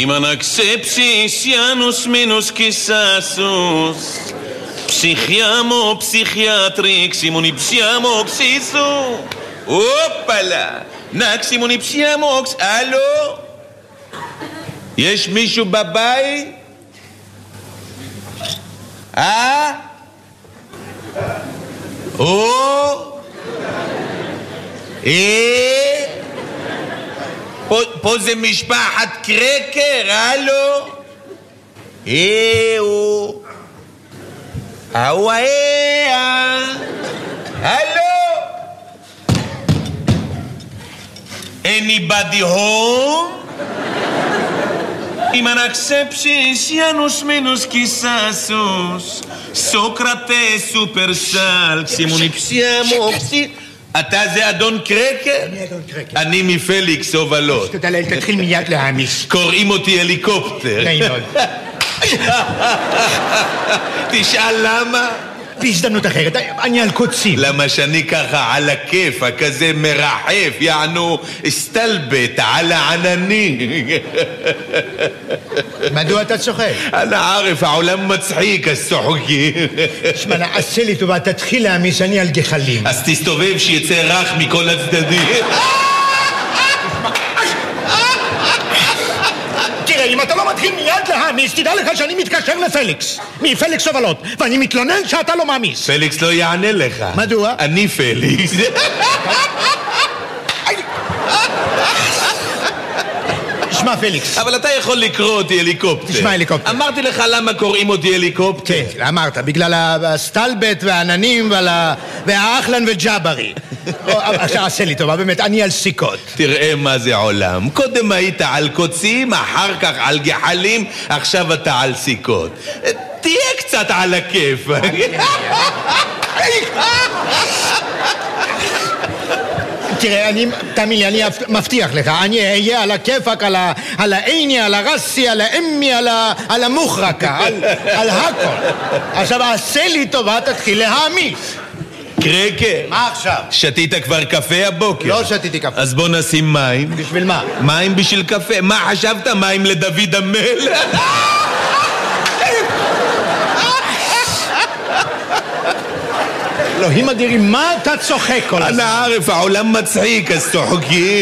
Imanaxepsisianus minus quisasus Psichiamo psichiatrix Imunipsiamo xisu Opala Naximunipsiamo Allo יש מישהו בבית? פה זה משפחת קרקר, הלו? הלו? Anybody home? Imanaxepsisianus minus quisasus סוקרטס סופרסל סימוניפסיאמו אתה זה אדון קרקר? אני אדון קרקר. אני מפליקס הובלות. תתחיל מיד להעמיס. קוראים אותי הליקופטר. נעים מאוד. תשאל למה? בהזדמנות אחרת, אני על קוצים. למה שאני ככה על הכיף, כזה מרחף, יענו סטלבט על הענני. מדוע אתה צוחק? אני ערף, העולם מצחיק, אז צוחקים. שמע, עשה לי טובה, תתחיל להעמיס, אני על גחלים. אז תסתובב שיצא רך מכל הצדדים. תראה, אם אתה לא מתחיל מיד להעמיס, תדע לך שאני מתקשר לפליקס מפליקס הובלות, ואני מתלונן שאתה לא מעמיס. פליקס לא יענה לך. מדוע? אני פליקס. שמע פליקס. אבל אתה יכול לקרוא אותי הליקופטר. תשמע הליקופטר. אמרתי לך למה קוראים אותי הליקופטר? כן, אמרת, בגלל הסטלבט והעננים והאחלן וג'אברי. עכשיו עשה לי טובה, באמת, אני על סיכות. תראה מה זה עולם. קודם היית על קוצים, אחר כך על גחלים, עכשיו אתה על סיכות. תהיה קצת על הכיף. תראה, תאמין לי, אני מבטיח לך, אני אהיה על הכיפק, על העיני, על הרסי, על האמי, על המוחרקה, על הכל. עכשיו, עשה לי טובה, תתחיל להעמיס. קרקר. מה עכשיו? שתית כבר קפה הבוקר? לא שתיתי קפה. אז בוא נשים מים. בשביל מה? מים בשביל קפה. מה חשבת? מים לדוד המלך? אלוהים אדירים, מה אתה צוחק כל הזמן? אני ערף, העולם מצחיק, אז צוחקים.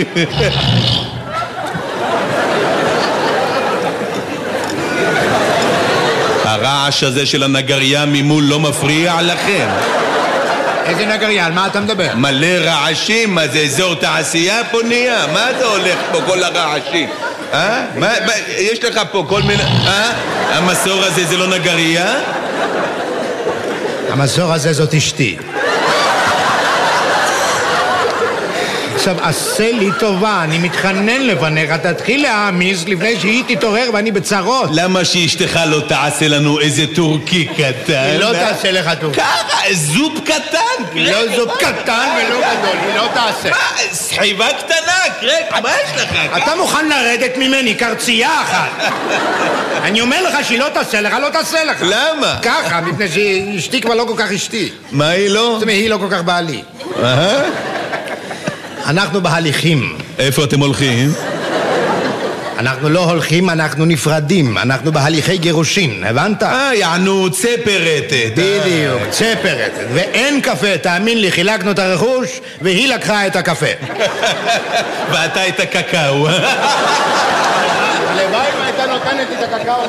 הרעש הזה של הנגריה ממול לא מפריע לכם? איזה נגריה? על מה אתה מדבר? מלא רעשים, מה זה אזור תעשייה פה נהיה? מה אתה הולך פה כל הרעשים? יש לך פה כל מיני... המסור הזה זה לא נגריה? המסור הזה זאת אשתי. עכשיו, עשה לי טובה, אני מתחנן לפניך, תתחיל להעמיס לפני שהיא תתעורר ואני בצרות. למה שאשתך לא תעשה לנו איזה טורקי קטן? היא לא תעשה לך טורקי. ככה, זופ קטן. לא זופ קטן ולא גדול, היא לא תעשה. מה, סחיבה קטנה, קרק, מה יש לך? אתה מוכן לרדת ממני, קרצייה אחת. אני אומר לך שהיא לא תעשה לך, לא תעשה לך. למה? ככה, מפני שאשתי כבר לא כל כך אשתי. מה היא לא? זאת אומרת, היא לא כל כך בעלי. אנחנו בהליכים. איפה אתם הולכים? אנחנו לא הולכים, אנחנו נפרדים. אנחנו בהליכי גירושין, הבנת? יענו צפרתת. בדיוק, צפרתת. ואין קפה, תאמין לי, חילקנו את הרכוש והיא לקחה את הקפה. ואתה את הקקאו. הלוואי והייתה נותנת את הקקאו.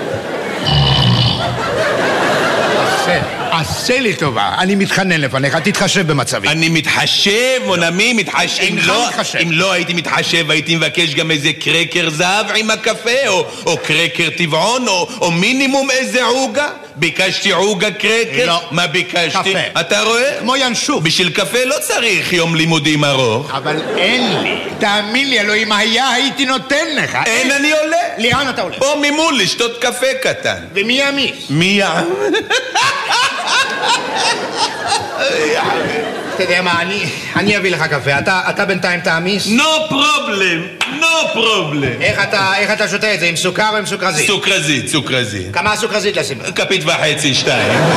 עשה לי טובה, אני מתחנן לפניך, תתחשב במצבי. אני מתחשב, מונמי, מתחשב. אם לא הייתי מתחשב, הייתי מבקש גם איזה קרקר זהב עם הקפה, או קרקר טבעון, או מינימום איזה עוגה. ביקשתי עוגה קרקר? לא. מה ביקשתי? קפה. אתה רואה? כמו ינשוף. בשביל קפה לא צריך יום לימודים ארוך. אבל אין לי. תאמין לי, אלוהים, היה הייתי נותן לך. אין, אני עולה. לאן אתה הולך? פה ממול לשתות קפה קטן. ומי יעמיס? מי יעמיס? אתה יודע מה, אני אביא לך קפה. אתה בינתיים תעמיס? No problem. No problem. איך אתה שותה את זה? עם סוכר או עם סוכרזית? סוכרזית. כמה סוכרזית לשים? כפית וחצי, 2.